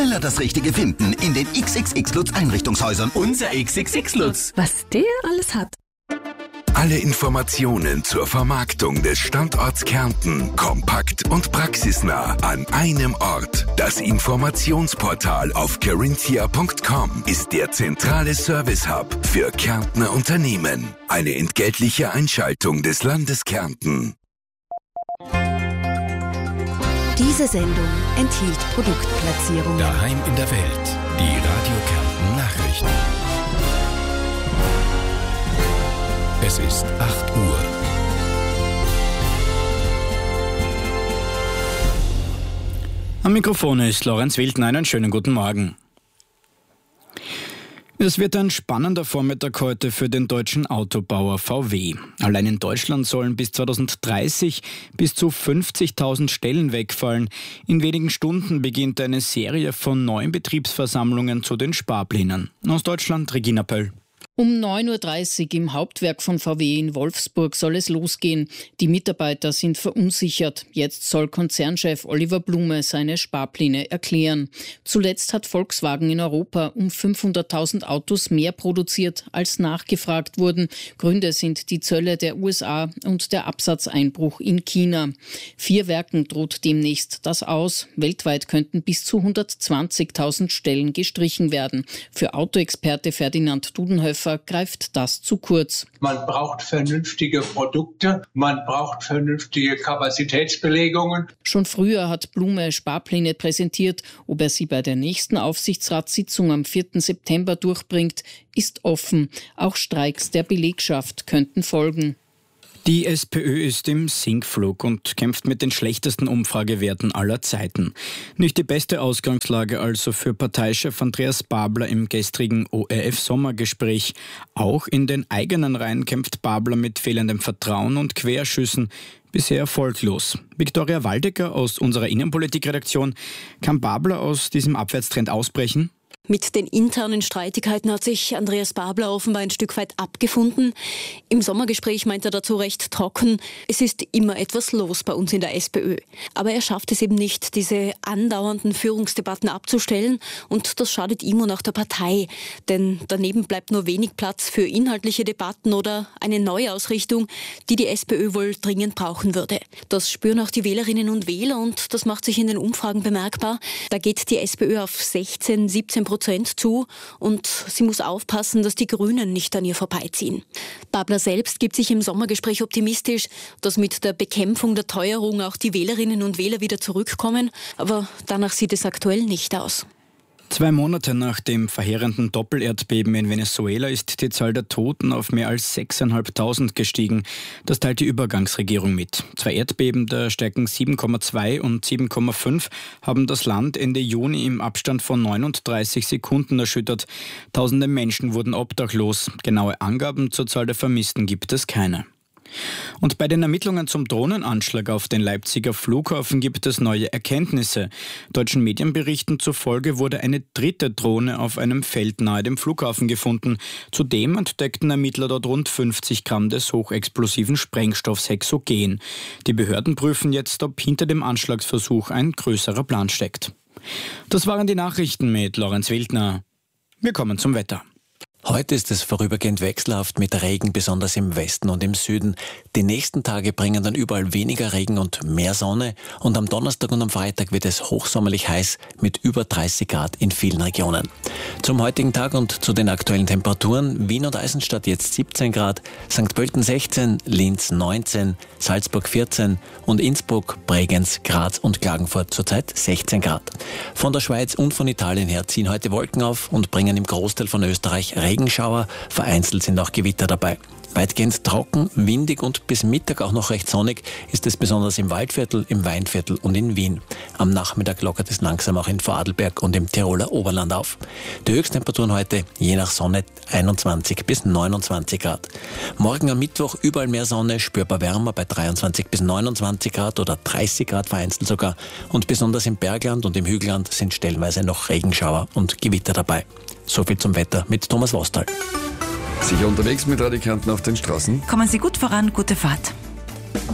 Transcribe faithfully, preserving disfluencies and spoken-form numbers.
Schneller das Richtige finden in den X X X Lutz Einrichtungshäusern. Unser X X X Lutz. Was der alles hat. Alle Informationen zur Vermarktung des Standorts Kärnten kompakt und praxisnah an einem Ort. Das Informationsportal auf carinthia punkt com ist der zentrale Service-Hub für Kärntner Unternehmen. Eine entgeltliche Einschaltung des Landes Kärnten. Diese Sendung enthielt Produktplatzierungen. Daheim in der Welt. Die Radio Kärnten Nachrichten. Es ist acht Uhr. Am Mikrofon ist Lorenz Wildner. Einen schönen guten Morgen. Es wird ein spannender Vormittag heute für den deutschen Autobauer V W. Allein in Deutschland sollen bis zweitausenddreißig bis zu fünfzigtausend Stellen wegfallen. In wenigen Stunden beginnt eine Serie von neuen Betriebsversammlungen zu den Sparplänen. Aus Deutschland Regina Pöll. Um neun Uhr dreißig im Hauptwerk von V W in Wolfsburg soll es losgehen. Die Mitarbeiter sind verunsichert. Jetzt soll Konzernchef Oliver Blume seine Sparpläne erklären. Zuletzt hat Volkswagen in Europa um fünfhunderttausend Autos mehr produziert, als nachgefragt wurden. Gründe sind die Zölle der U S A und der Absatzeinbruch in China. Vier Werken droht demnächst das aus. Weltweit könnten bis zu hundertzwanzigtausend Stellen gestrichen werden. Für Autoexperte Ferdinand Dudenhöfer greift das zu kurz. Man braucht vernünftige Produkte, man braucht vernünftige Kapazitätsbelegungen. Schon früher hat Blume Sparpläne präsentiert. Ob er sie bei der nächsten Aufsichtsratssitzung am vierten September durchbringt, ist offen. Auch Streiks der Belegschaft könnten folgen. Die SPÖ ist im Sinkflug und kämpft mit den schlechtesten Umfragewerten aller Zeiten. Nicht die beste Ausgangslage also für Parteichef Andreas Babler im gestrigen O R F-Sommergespräch. Auch in den eigenen Reihen kämpft Babler mit fehlendem Vertrauen und Querschüssen. Bisher erfolglos. Viktoria Waldecker aus unserer Innenpolitikredaktion. Kann Babler aus diesem Abwärtstrend ausbrechen? Mit den internen Streitigkeiten hat sich Andreas Babler offenbar ein Stück weit abgefunden. Im Sommergespräch meint er dazu recht trocken, es ist immer etwas los bei uns in der SPÖ. Aber er schafft es eben nicht, diese andauernden Führungsdebatten abzustellen, und das schadet ihm und auch der Partei. Denn daneben bleibt nur wenig Platz für inhaltliche Debatten oder eine Neuausrichtung, die die SPÖ wohl dringend brauchen würde. Das spüren auch die Wählerinnen und Wähler, und das macht sich in den Umfragen bemerkbar. Da geht die SPÖ auf sechzehn, siebzehn Prozent zu, und sie muss aufpassen, dass die Grünen nicht an ihr vorbeiziehen. Babler selbst gibt sich im Sommergespräch optimistisch, dass mit der Bekämpfung der Teuerung auch die Wählerinnen und Wähler wieder zurückkommen, aber danach sieht es aktuell nicht aus. Zwei Monate nach dem verheerenden Doppelerdbeben in Venezuela ist die Zahl der Toten auf mehr als sechstausendfünfhundert gestiegen. Das teilt die Übergangsregierung mit. Zwei Erdbeben der Stärken sieben Komma zwei und sieben Komma fünf haben das Land Ende Juni im Abstand von neununddreißig Sekunden erschüttert. Tausende Menschen wurden obdachlos. Genaue Angaben zur Zahl der Vermissten gibt es keine. Und bei den Ermittlungen zum Drohnenanschlag auf den Leipziger Flughafen gibt es neue Erkenntnisse. Deutschen Medienberichten zufolge wurde eine dritte Drohne auf einem Feld nahe dem Flughafen gefunden. Zudem entdeckten Ermittler dort rund fünfzig Gramm des hochexplosiven Sprengstoffs Hexogen. Die Behörden prüfen jetzt, ob hinter dem Anschlagsversuch ein größerer Plan steckt. Das waren die Nachrichten mit Lorenz Wildner. Wir kommen zum Wetter. Heute ist es vorübergehend wechselhaft mit Regen, besonders im Westen und im Süden. Die nächsten Tage bringen dann überall weniger Regen und mehr Sonne. Und am Donnerstag und am Freitag wird es hochsommerlich heiß mit über dreißig Grad in vielen Regionen. Zum heutigen Tag und zu den aktuellen Temperaturen: Wien und Eisenstadt jetzt siebzehn Grad, Sankt Pölten sechzehn, Linz neunzehn, Salzburg vierzehn und Innsbruck, Bregenz, Graz und Klagenfurt zurzeit sechzehn Grad. Von der Schweiz und von Italien her ziehen heute Wolken auf und bringen im Großteil von Österreich Regenschauer, vereinzelt sind auch Gewitter dabei. Weitgehend trocken, windig und bis Mittag auch noch recht sonnig ist es besonders im Waldviertel, im Weinviertel und in Wien. Am Nachmittag lockert es langsam auch in Vorarlberg und im Tiroler Oberland auf. Die Höchsttemperaturen heute, je nach Sonne, einundzwanzig bis neunundzwanzig Grad. Morgen am Mittwoch überall mehr Sonne, spürbar wärmer bei dreiundzwanzig bis neunundzwanzig Grad oder dreißig Grad vereinzelt sogar. Und besonders im Bergland und im Hügelland sind stellenweise noch Regenschauer und Gewitter dabei. Soviel zum Wetter mit Thomas Wostal. Sicher unterwegs mit Radio Kärnten auf den Straßen? Kommen Sie gut voran, gute Fahrt.